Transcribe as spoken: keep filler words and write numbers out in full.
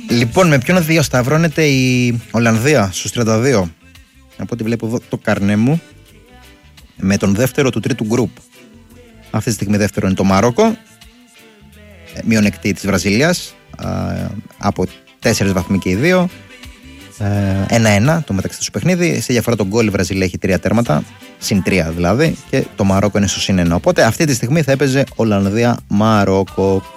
Λοιπόν, με ποιον διασταυρώνεται η Ολλανδία στους τριάντα δύο? Από ό,τι βλέπω εδώ το καρνέ μου, με τον δεύτερο του τρίτου γκρουπ. Αυτή τη στιγμή δεύτερο είναι το Μαρόκο, μειονεκτή της Βραζιλίας, από τέσσερις βαθμοί και οι δύο. ένα ένα το μεταξύ του παιχνίδι. Σε διαφορά τον γκολ η Βραζιλία έχει τρία τέρματα, συν τρία δηλαδή, και το Μαρόκο είναι στο συν ένα. Οπότε αυτή τη στιγμή θα έπαιζε Ολλανδία-Μαρόκο.